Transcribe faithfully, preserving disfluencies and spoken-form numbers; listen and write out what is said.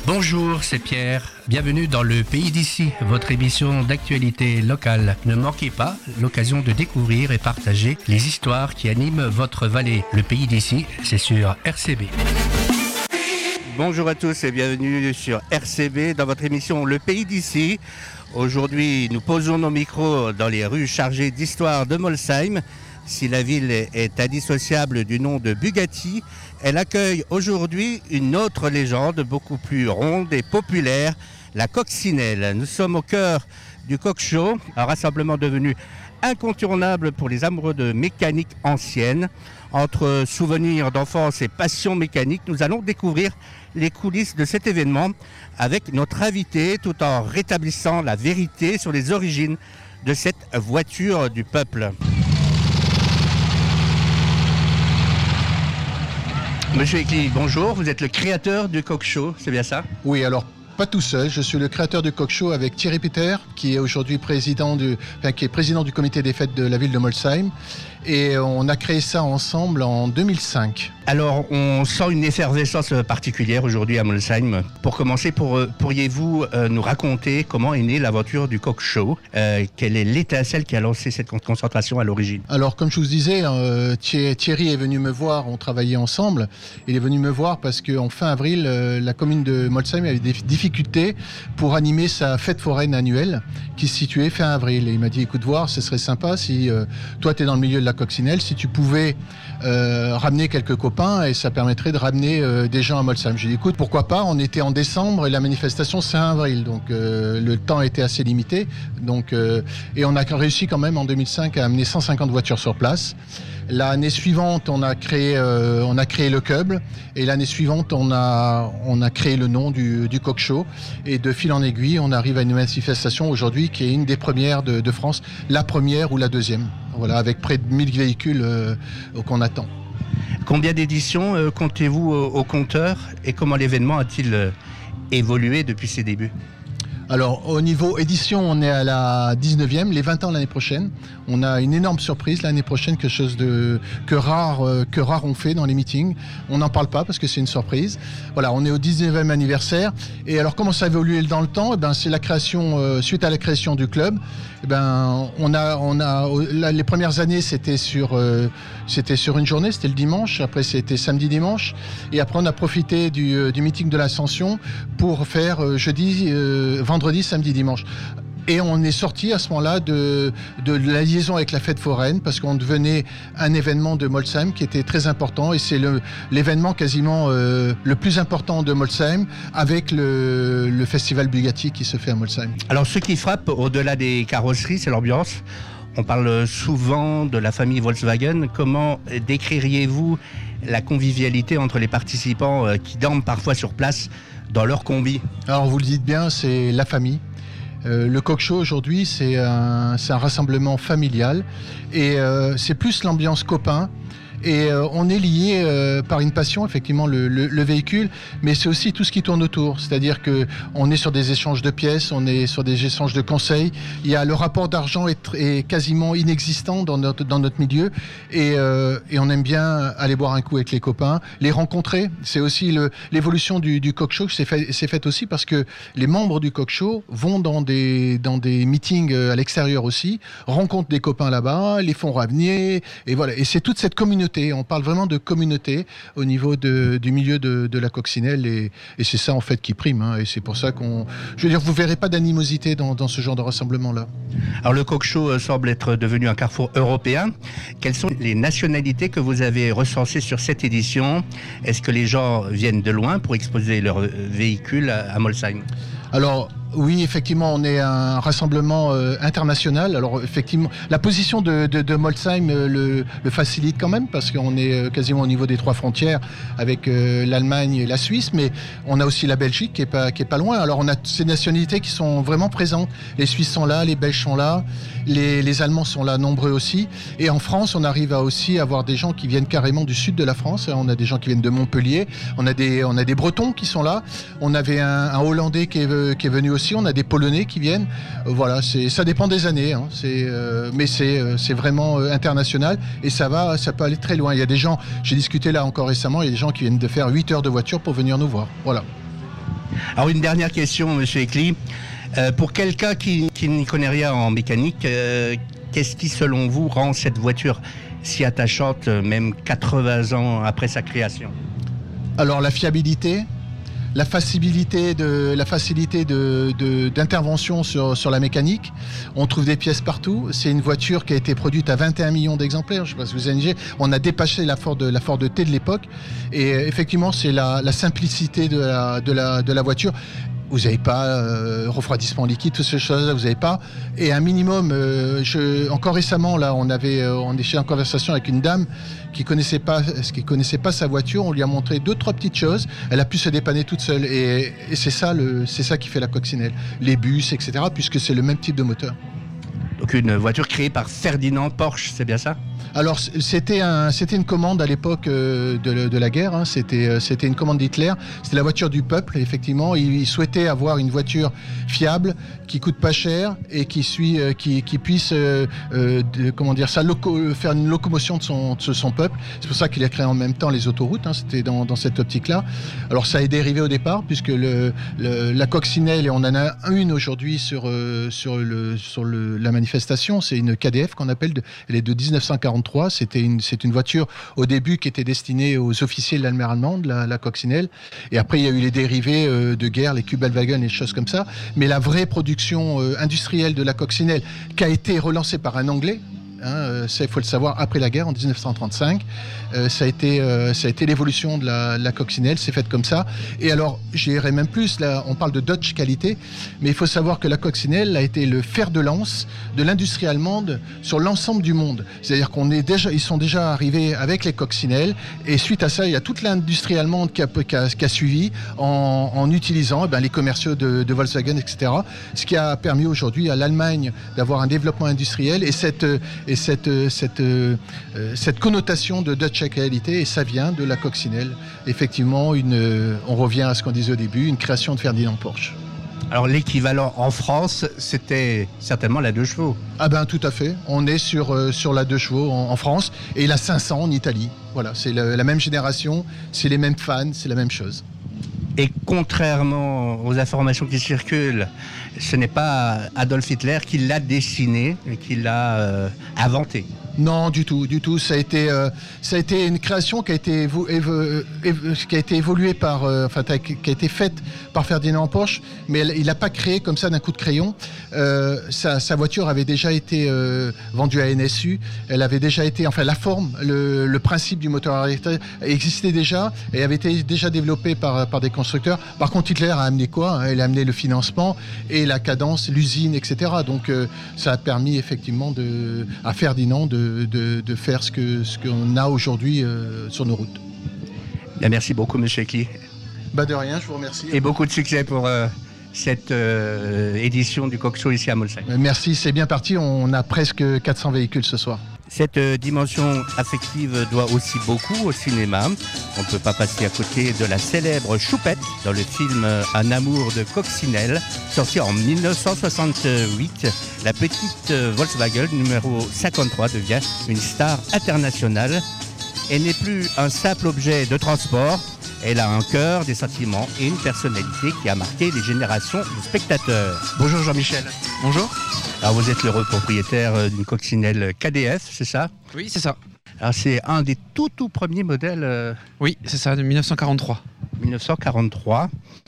Bonjour, c'est Pierre. Bienvenue dans le Pays d'ici, votre émission d'actualité locale. Ne manquez pas l'occasion de découvrir et partager les histoires qui animent votre vallée. Le Pays d'ici, c'est sur R C B. Bonjour à tous et bienvenue sur R C B dans votre émission Le Pays d'ici. Aujourd'hui, nous posons nos micros dans les rues chargées d'histoire de Molsheim. Si la ville est indissociable du nom de Bugatti, elle accueille aujourd'hui une autre légende beaucoup plus ronde et populaire, la coccinelle. Nous sommes au cœur du Coq Show, un rassemblement devenu incontournable pour les amoureux de mécanique ancienne. Entre souvenirs d'enfance et passion mécanique, nous allons découvrir les coulisses de cet événement avec notre invité, tout en rétablissant la vérité sur les origines de cette voiture du peuple. Monsieur Ekli, bonjour, vous êtes le créateur du Coq Show, c'est bien ça? Oui, alors pas tout seul, je suis le créateur du Coq Show avec Thierry Peter, qui est aujourd'hui président du, enfin, qui est président du comité des fêtes de la ville de Molsheim. Et on a créé ça ensemble en deux mille cinq. Alors, on sent une effervescence particulière aujourd'hui à Molsheim. Pour commencer, pour, pourriez-vous euh, nous raconter comment est née l'aventure du Coq Show? euh, Quelle est l'étincelle qui a lancé cette concentration à l'origine? Alors, comme je vous disais, euh, Thierry est venu me voir, on travaillait ensemble. Il est venu me voir parce qu'en fin avril, euh, la commune de Molsheim avait des difficultés pour animer sa fête foraine annuelle qui se situait fin avril. Et il m'a dit, écoute, voir, ce serait sympa si euh, toi, tu es dans le milieu de la coccinelle, si tu pouvais euh, ramener quelques copains et ça permettrait de ramener euh, des gens à Molsheim. J'ai dit écoute, pourquoi pas, on était en décembre et la manifestation c'est fin avril, donc euh, le temps était assez limité, donc, euh, et on a réussi quand même en deux mille cinq à amener cent cinquante voitures sur place. L'année suivante, on a créé, euh, on a créé le club et l'année suivante, on a, on a créé le nom du, du Coq Show et de fil en aiguille, on arrive à une manifestation aujourd'hui qui est une des premières de, de France, la première ou la deuxième. Voilà, avec près de mille véhicules euh, qu'on attend. Combien d'éditions euh, comptez-vous au, au compteur et comment l'événement a-t-il euh, évolué depuis ses débuts? Alors, au niveau édition, on est à la dix-neuvième, les vingt ans l'année prochaine. On a une énorme surprise l'année prochaine, quelque chose de, que, rare, euh, que rare on fait dans les meetings. On n'en parle pas parce que c'est une surprise. Voilà, on est au dix-neuvième anniversaire. Et alors, comment ça a évolué dans le temps? Eh ben, c'est la création, euh, suite à la création du club. Eh ben, on a, on a, là, les premières années, c'était sur, euh, c'était sur une journée, c'était le dimanche. Après, c'était samedi-dimanche. Et après, on a profité du, euh, du meeting de l'Ascension pour faire euh, jeudi, euh, vendredi, samedi, dimanche. Et on est sorti à ce moment-là de, de la liaison avec la fête foraine parce qu'on devenait un événement de Molsheim qui était très important et c'est le, l'événement quasiment euh, le plus important de Molsheim avec le, le festival Bugatti qui se fait à Molsheim. Alors ce qui frappe au-delà des carrosseries, c'est l'ambiance. On parle souvent de la famille Volkswagen. Comment décririez-vous la convivialité entre les participants qui dorment parfois sur place dans leur combi? Alors vous le dites bien, c'est la famille. Euh, le Coq Show aujourd'hui, c'est un, c'est un rassemblement familial et euh, c'est plus l'ambiance copain. Et euh, on est lié euh, par une passion, effectivement, le, le, le véhicule, mais c'est aussi tout ce qui tourne autour. C'est-à-dire qu'on est sur des échanges de pièces, on est sur des échanges de conseils. Il y a le rapport d'argent est, est quasiment inexistant dans notre, dans notre milieu. Et, euh, et on aime bien aller boire un coup avec les copains, les rencontrer. C'est aussi le, l'évolution du, du Coq Show, c'est fait, c'est fait aussi parce que les membres du Coq Show vont dans des, dans des meetings à l'extérieur aussi, rencontrent des copains là-bas, les font revenir. Et voilà. Et c'est toute cette communauté. On parle vraiment de communauté au niveau de, du milieu de, de la coccinelle et, et c'est ça en fait qui prime. Hein, et c'est pour ça qu'on... Je veux dire, vous ne verrez pas d'animosité dans, dans ce genre de rassemblement-là. Alors le Coq Show semble être devenu un carrefour européen. Quelles sont les nationalités que vous avez recensées sur cette édition? Est-ce que les gens viennent de loin pour exposer leurs véhicules à, à Molsheim? Alors... Oui, effectivement, on est un rassemblement euh, international. Alors, effectivement, la position de, de, de Molsheim euh, le, le facilite quand même parce qu'on est euh, quasiment au niveau des trois frontières avec euh, l'Allemagne et la Suisse, mais on a aussi la Belgique qui est pas, qui est pas loin. Alors, on a ces nationalités qui sont vraiment présentes. Les Suisses sont là, les Belges sont là, les, les Allemands sont là, nombreux aussi. Et en France, on arrive à aussi avoir des gens qui viennent carrément du sud de la France. On a des gens qui viennent de Montpellier, on a des, on a des Bretons qui sont là, on avait un, un Hollandais qui est, qui est venu aussi. On a des Polonais qui viennent. Euh, voilà, c'est, ça dépend des années, hein. c'est, euh, mais c'est, euh, c'est vraiment euh, international et ça va, ça peut aller très loin. Il y a des gens, j'ai discuté là encore récemment, il y a des gens qui viennent de faire huit heures de voiture pour venir nous voir. Voilà. Alors une dernière question, monsieur Ecli. Euh, pour quelqu'un qui, qui n'y connaît rien en mécanique, euh, qu'est-ce qui, selon vous, rend cette voiture si attachante, même quatre-vingts ans après sa création? Alors la fiabilité, la facilité de la facilité de, de, d'intervention sur, sur la mécanique. On trouve des pièces partout. C'est une voiture qui a été produite à vingt et un millions d'exemplaires. Je ne sais pas si vous avez. On a dépassé la Ford, la Ford T de l'époque. Et effectivement, c'est la, la simplicité de la, de la, de la voiture. Vous n'avez pas euh, refroidissement liquide, toutes ces choses-là, vous n'avez pas. Et un minimum, euh, je, encore récemment, là, on avait, euh, on était en conversation avec une dame qui connaissait pas, qui connaissait pas sa voiture. On lui a montré deux, trois petites choses. Elle a pu se dépanner toute seule. Et, et c'est ça, le, c'est ça qui fait la coccinelle. Les bus, et cetera, puisque c'est le même type de moteur. Donc une voiture créée par Ferdinand Porsche, c'est bien ça? Alors c'était, un, c'était une commande à l'époque euh, de, de la guerre, hein. c'était, euh, c'était une commande d'Hitler, c'était la voiture du peuple, effectivement. Il, il souhaitait avoir une voiture fiable, qui coûte pas cher et qui, suit, euh, qui, qui puisse euh, euh, de, comment dire, ça, loco, faire une locomotion de son, de son peuple. C'est pour ça qu'il a créé en même temps les autoroutes, hein. C'était dans, dans cette optique-là. Alors ça est dérivé au départ, puisque le, le, la coccinelle, et on en a une aujourd'hui sur, euh, sur, le, sur le, la manifestation, c'est une K D F qu'on appelle, de, elle est de dix-neuf cent quarante-trois. C'était une, c'est une voiture au début qui était destinée aux officiers de l'armée allemande, la, la coccinelle. Et après, il y a eu les dérivés euh, de guerre, les Kubelwagen et des choses comme ça. Mais la vraie production euh, industrielle de la coccinelle, qui a été relancée par un Anglais, hein, ça, il faut le savoir, après la guerre, en dix-neuf cent trente-cinq, euh, ça, a été, euh, ça a été l'évolution de la, la coccinelle, c'est fait comme ça. Et alors, j'irai même plus, là, on parle de Dodge qualité, mais il faut savoir que la coccinelle a été le fer de lance de l'industrie allemande sur l'ensemble du monde. C'est-à-dire qu'on est déjà, ils sont déjà arrivés avec les coccinelles, et suite à ça, il y a toute l'industrie allemande qui a, qui a, qui a suivi en, en utilisant eh ben, les commerciaux de, de Volkswagen, et cetera. Ce qui a permis aujourd'hui à l'Allemagne d'avoir un développement industriel et cette et cette, cette, euh, cette connotation de Dutch qualité, et ça vient de la coccinelle. Effectivement, une, euh, on revient à ce qu'on disait au début, une création de Ferdinand Porsche. Alors l'équivalent en France, c'était certainement la deux chevaux. Ah ben tout à fait, on est sur, euh, sur la deux chevaux en, en France, et la cinq cents en Italie. Voilà, c'est la, la même génération, c'est les mêmes fans, c'est la même chose. Et contrairement aux informations qui circulent, ce n'est pas Adolf Hitler qui l'a dessiné, qui l'a euh, inventé. Non, du tout, du tout. Ça a été, euh, ça a été une création qui a été, évo- évo- évo- qui a été évoluée par, euh, enfin, qui a été faite par Ferdinand Porsche, mais elle, il n'a pas créé comme ça d'un coup de crayon. Euh, sa, sa voiture avait déjà été euh, vendue à N S U. Elle avait déjà été, enfin, la forme, le, le principe du moteur électrique existait déjà et avait été déjà développé par, par des constructeurs. Par contre, Hitler a amené quoi? Il a amené le financement et la cadence, l'usine, et cetera. Donc, euh, ça a permis effectivement de, à Ferdinand de De, de faire ce que ce qu'on a aujourd'hui euh, sur nos routes. Bien, merci beaucoup, monsieur Ecli. Bah de rien, je vous remercie. Et beaucoup de succès pour euh, cette euh, édition du Coq Show ici à Molsheim. Merci, c'est bien parti. On a presque quatre cents véhicules ce soir. Cette euh, dimension affective doit aussi beaucoup au cinéma. On ne peut pas passer à côté de la célèbre Choupette dans le film Un amour de coccinelle, sorti en dix-neuf cent soixante-huit. La petite euh, Volkswagen numéro cinquante-trois devient une star internationale. Elle n'est plus un simple objet de transport. Elle a un cœur, des sentiments et une personnalité qui a marqué les générations de spectateurs. Bonjour Jean-Michel. Bonjour. Alors vous êtes l'heureux propriétaire d'une coccinelle K D F, c'est ça? Oui, c'est ça. Alors c'est un des tout tout premiers modèles. Euh, Oui, c'est ça, de dix-neuf cent quarante-trois. dix-neuf cent quarante-trois.